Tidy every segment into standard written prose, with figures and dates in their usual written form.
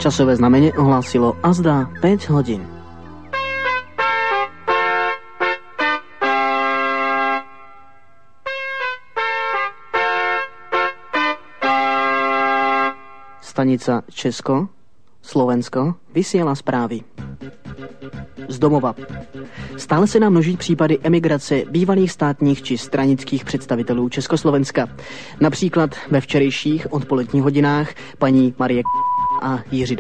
Časové znamenie ohlásilo azda 5 hodín. Stanica Česko, Slovensko vysiela zprávy. Z domova. Stále se nám množí případy emigrace bývalých státních či stranických představitelů Československa. Například ve včerejších odpoledních hodinách paní Marie a Jiří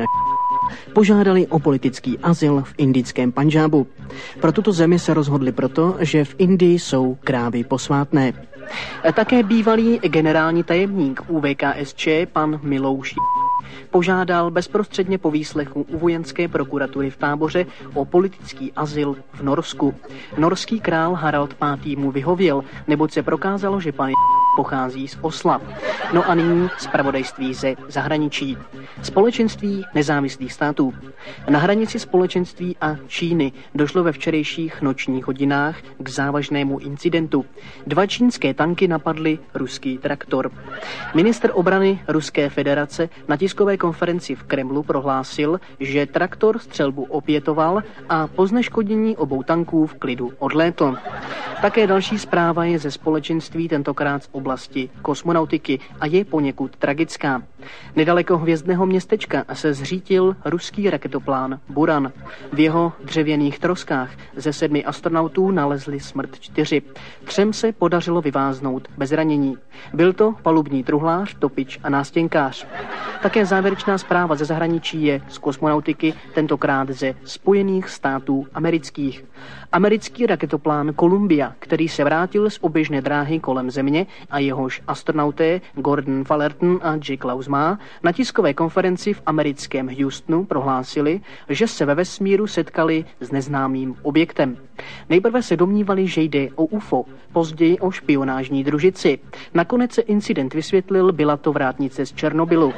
požádali o politický azyl v indickém Pandžábu. Pro tuto zemi se rozhodli proto, že v Indii jsou krávy posvátné. Také bývalý generální tajemník UVKSČ pan Milouš požádal bezprostředně po výslechu u vojenské prokuratury v Táboře o politický azyl v Norsku. Norský král Harald V. mu vyhověl, neboť se prokázalo, že pan pochází z Osla. No a nyní zpravodajství ze zahraničí. Společenství nezávislých států. Na hranici společenství a Číny došlo ve včerejších nočních hodinách k závažnému incidentu. 2 čínské tanky napadly ruský traktor. Ministr obrany Ruské federace na tiskové konferenci v Kremlu prohlásil, že traktor střelbu opětoval a po zneškodění obou tanků v klidu odlétl. Také další zpráva je ze společenství, tentokrát z oblasti kosmonautiky, a je poněkud tragická. Nedaleko hvězdného městečka se zřítil ruský raketoplán Buran. V jeho dřevěných troskách ze 7 astronautů nalezli smrt 4. 3 se podařilo vyváznout bez zranění. Byl to palubní truhlář, topič a nástěnkář. Také závěrečná zpráva ze zahraničí je z kosmonautiky, tentokrát ze Spojených států amerických. Americký raketoplán Columbia, který se vrátil z oběžné dráhy kolem Země a jehož astronauté Gordon Fullerton a Jack Lausma na tiskové konferenci v americkém Houstonu prohlásili, že se ve vesmíru setkali s neznámým objektem. Nejprve se domnívali, že jde o UFO, později o špionážní družici. Nakonec se incident vysvětlil, byla to vrátnice z Černobylu.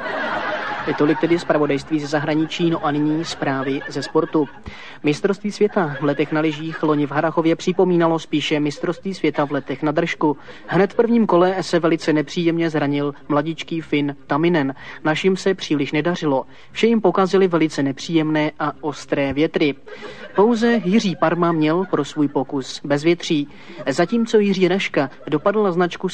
Tolik tedy zpravodajství ze zahraničí, no a nyní zprávy ze sportu. Mistrovství světa v letech na lyžích loni v Harrachově připomínalo spíše mistrovství světa v letech na držku. Hned v prvním kole se velice nepříjemně zranil mladičký Finn Taminen. Našim se příliš nedařilo. Vše jim pokazili velice nepříjemné a ostré větry. Pouze Jiří Parma měl pro svůj pokus bezvětří. Zatímco Jiří Raška dopadl na značku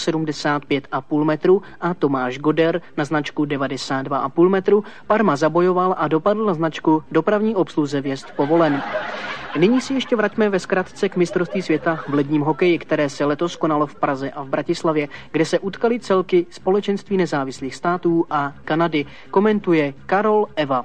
75,5 metru a Tomáš Goder na značku 92,5 metru, Parma zabojoval a dopadl na značku dopravní obsluze vjezd povolen. Nyní si ještě vraťme ve zkratce k mistrovství světa v ledním hokeji, které se letos konalo v Praze a v Bratislavě, kde se utkaly celky Společenství nezávislých států a Kanady. Komentuje Karol Eva.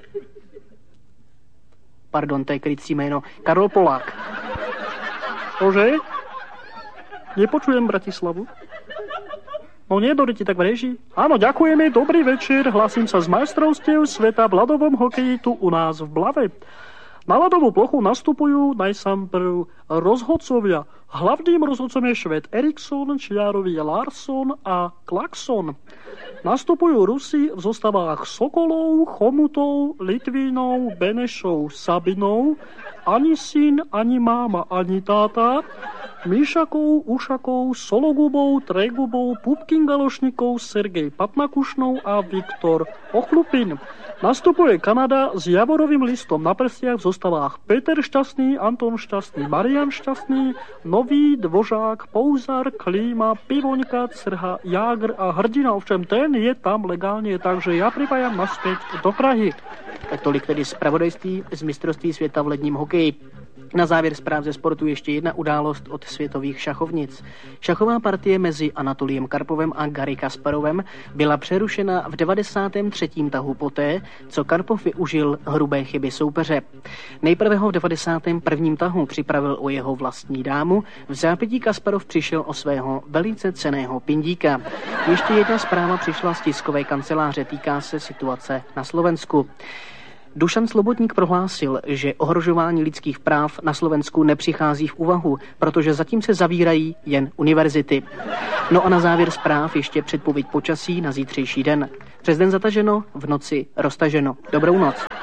Pardon, to je krycí jméno. Karol Polák. Ože? Nepočujem Bratislavu? No nie, Doriti, tak v režii. Áno, ďakujeme, dobrý večer, hlasím sa z majstrovstiev sveta v ľadovom hokeji tu u nás v Blave. Na ľadovú plochu nastupujú najprv rozhodcovia. Hlavným rozhodcom je Švéd Eriksson, čiarovi Larsson a Klaxon. Nastupujú Rusi v zostavách Sokolov, Chomutov, Litvínov, Benešov, Sabinov, ani syn, ani máma, ani táta, Míšakov, Ušakov, Sologubov, Tregubov, Pupkin Galošnikov, Sergej Patnakušnov a Viktor Ochlupin. Nastupuje Kanada s Javorovým listom na prstiach v zostavách Peter Šťastný, Anton Šťastný, Marian Šťastný, Nový, Dvožák, Pouzar, Klíma, Pivoňka, Crha, Jágr a Hrdina. Ovšem ten je tam legálně, takže já pripájam naspäť do Prahy. Tak tolik tedy zpravodajství z mistrovství světa v ledním hokeji. Na závěr zpráv ze sportu ještě jedna událost od světových šachovnic. Šachová partie mezi Anatoliem Karpovem a Garry Kasparovem byla přerušena v 93. tahu poté, co Karpov využil hrubé chyby soupeře. Nejprve ho v 91. tahu připravil o jeho vlastní dámu, v zápětí Kasparov přišel o svého velice cenného pindíka. Ještě jedna zpráva přišla z tiskové kanceláře, týká se situace na Slovensku. Dušan Slobodník prohlásil, že ohrožování lidských práv na Slovensku nepřichází v úvahu, protože zatím se zavírají jen univerzity. No a na závěr zpráv ještě předpověď počasí na zítřejší den. Přes den zataženo, v noci roztaženo. Dobrou noc.